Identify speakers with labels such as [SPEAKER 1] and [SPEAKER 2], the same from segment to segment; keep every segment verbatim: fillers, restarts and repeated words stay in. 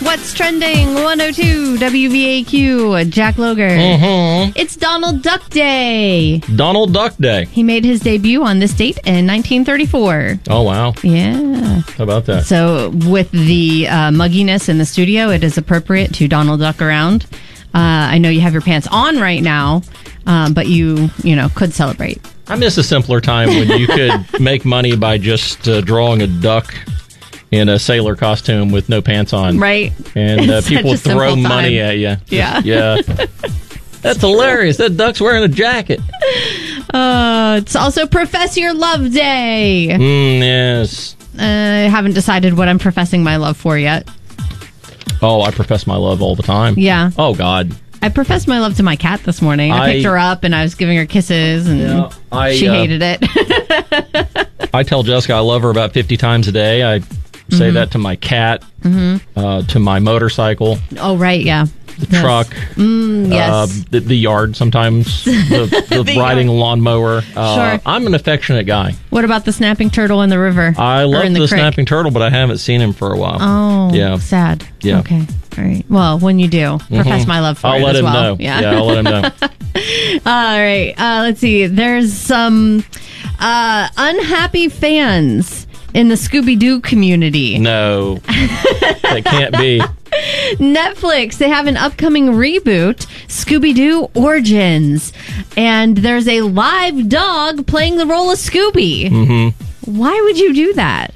[SPEAKER 1] What's trending? one oh two W V A Q. Jack Loger.
[SPEAKER 2] Mm-hmm.
[SPEAKER 1] It's Donald Duck Day.
[SPEAKER 2] Donald Duck Day.
[SPEAKER 1] He made his debut on this date in nineteen thirty-four.
[SPEAKER 2] Oh, wow.
[SPEAKER 1] Yeah.
[SPEAKER 2] How about that?
[SPEAKER 1] So with the uh, mugginess in the studio, it is appropriate to Donald Duck around. Uh, I know you have your pants on right now, um, but you, you know, could celebrate.
[SPEAKER 2] I miss a simpler time when you could make money by just uh, drawing a duck in a sailor costume with no pants on.
[SPEAKER 1] Right.
[SPEAKER 2] And uh,
[SPEAKER 1] It's
[SPEAKER 2] people would
[SPEAKER 1] such a
[SPEAKER 2] throw
[SPEAKER 1] simple
[SPEAKER 2] money
[SPEAKER 1] time.
[SPEAKER 2] at you.
[SPEAKER 1] Yeah.
[SPEAKER 2] Yeah. That's hilarious. That duck's wearing a jacket.
[SPEAKER 1] Uh, it's also Profess Your Love Day.
[SPEAKER 2] Mm, yes.
[SPEAKER 1] Uh, I haven't decided what I'm professing my love for yet.
[SPEAKER 2] Oh, I profess my love all the time.
[SPEAKER 1] Yeah.
[SPEAKER 2] Oh, God.
[SPEAKER 1] I professed my love to my cat this morning. I,
[SPEAKER 2] I-
[SPEAKER 1] picked her up and I was giving her kisses, and
[SPEAKER 2] Yeah, I,
[SPEAKER 1] she
[SPEAKER 2] uh,
[SPEAKER 1] hated it.
[SPEAKER 2] I tell Jessica I love her about fifty times a day. I say that to my cat, uh, to my motorcycle,
[SPEAKER 1] Oh, right, yeah.
[SPEAKER 2] the
[SPEAKER 1] Yes.
[SPEAKER 2] truck,
[SPEAKER 1] Mm, yes.
[SPEAKER 2] uh, the, the yard sometimes, the, the,
[SPEAKER 1] The
[SPEAKER 2] riding
[SPEAKER 1] yard.
[SPEAKER 2] lawnmower. Uh,
[SPEAKER 1] Sure.
[SPEAKER 2] I'm an affectionate guy.
[SPEAKER 1] What about the snapping turtle in the river?
[SPEAKER 2] I
[SPEAKER 1] Or
[SPEAKER 2] love
[SPEAKER 1] in
[SPEAKER 2] the,
[SPEAKER 1] the creek?
[SPEAKER 2] snapping turtle, but I haven't seen him for a while.
[SPEAKER 1] Oh,
[SPEAKER 2] Yeah.
[SPEAKER 1] sad.
[SPEAKER 2] Yeah.
[SPEAKER 1] Okay. All right. Well, when you do, profess my love for
[SPEAKER 2] I'll
[SPEAKER 1] it
[SPEAKER 2] let
[SPEAKER 1] as
[SPEAKER 2] him
[SPEAKER 1] well.
[SPEAKER 2] know.
[SPEAKER 1] Yeah.
[SPEAKER 2] yeah, I'll let him know.
[SPEAKER 1] All right. Uh, let's see. There's some uh, unhappy fans in the Scooby-Doo community.
[SPEAKER 2] No, that can't be.
[SPEAKER 1] Netflix, they have an upcoming reboot, Scooby-Doo Origins. And there's a live dog playing the role of Scooby.
[SPEAKER 2] Mm-hmm.
[SPEAKER 1] Why would you do that?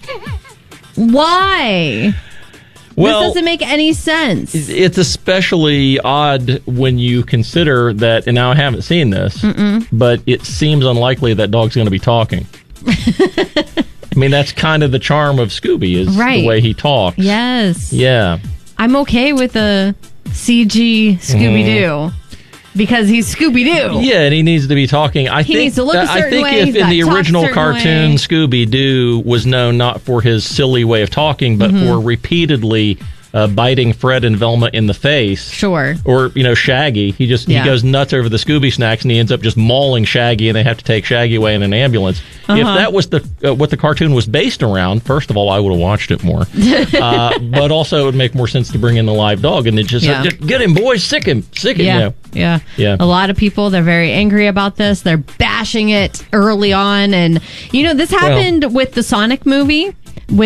[SPEAKER 1] Why?
[SPEAKER 2] Well,
[SPEAKER 1] this doesn't make any sense.
[SPEAKER 2] it's especially odd when you consider that, and now I haven't seen this,
[SPEAKER 1] Mm-mm.
[SPEAKER 2] but it seems unlikely that dog's going to be talking. I mean, that's kind of the charm of Scooby, is
[SPEAKER 1] Right.
[SPEAKER 2] the way he talks.
[SPEAKER 1] Yes.
[SPEAKER 2] Yeah.
[SPEAKER 1] I'm okay with a C G Scooby-Doo because he's Scooby-Doo.
[SPEAKER 2] Yeah, and he needs to be talking. I
[SPEAKER 1] He
[SPEAKER 2] think,
[SPEAKER 1] needs to look a
[SPEAKER 2] I
[SPEAKER 1] certain
[SPEAKER 2] think
[SPEAKER 1] way,
[SPEAKER 2] if
[SPEAKER 1] he's
[SPEAKER 2] in the
[SPEAKER 1] gotta talk a
[SPEAKER 2] original
[SPEAKER 1] certain
[SPEAKER 2] cartoon,
[SPEAKER 1] way.
[SPEAKER 2] Scooby-Doo was known not for his silly way of talking, but
[SPEAKER 1] Mm-hmm.
[SPEAKER 2] for repeatedly uh, biting Fred and Velma in the face.
[SPEAKER 1] Sure.
[SPEAKER 2] Or, you know, Shaggy. He just
[SPEAKER 1] Yeah.
[SPEAKER 2] he goes nuts over the Scooby snacks, and he ends up just mauling Shaggy, and they have to take Shaggy away in an ambulance.
[SPEAKER 1] Uh-huh.
[SPEAKER 2] If that was the uh, what the cartoon was based around, first of all, I would have watched it more. uh, but also, it would make more sense to bring in the live dog, and it just,
[SPEAKER 1] Yeah.
[SPEAKER 2] just get him, boys, sick him, sick him.
[SPEAKER 1] Yeah.
[SPEAKER 2] You know.
[SPEAKER 1] Yeah.
[SPEAKER 2] Yeah.
[SPEAKER 1] A lot of people, they're very angry about this. They're bashing it early on. And, you know, this happened with the Sonic movie.